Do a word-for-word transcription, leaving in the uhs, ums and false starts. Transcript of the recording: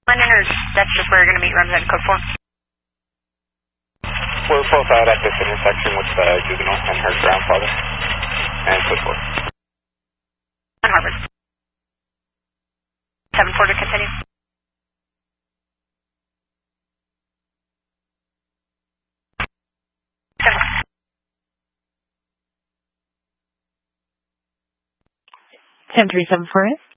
London, or that's just where you're going to meet Remsen code four? We're both out at this intersection with the juvenile and her grandfather. And code four. On Harvard. seven four to continue. ten three seven four is.